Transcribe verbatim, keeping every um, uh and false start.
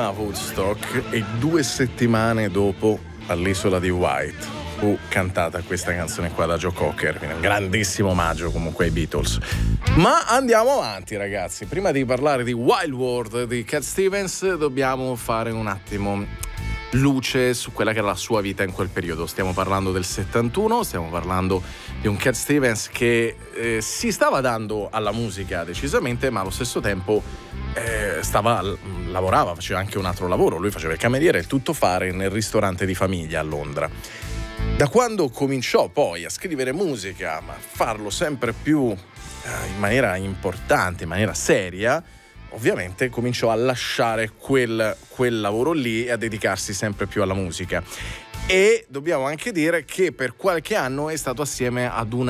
prima a Woodstock e due settimane dopo all'isola di White fu cantata questa canzone qua da Joe Cocker, un grandissimo omaggio comunque ai Beatles. Ma andiamo avanti, ragazzi. Prima di parlare di Wild World di Cat Stevens dobbiamo fare un attimo luce su quella che era la sua vita in quel periodo. Stiamo parlando del settantuno, stiamo parlando di un Cat Stevens che eh, si stava dando alla musica decisamente, ma allo stesso tempo eh, stava lavorava, faceva anche un altro lavoro. Lui faceva il cameriere, il tuttofare nel ristorante di famiglia a Londra. Da quando cominciò poi a scrivere musica, ma a farlo sempre più eh, in maniera importante, in maniera seria, ovviamente cominciò a lasciare quel, quel lavoro lì e a dedicarsi sempre più alla musica. E dobbiamo anche dire che per qualche anno è stato assieme ad una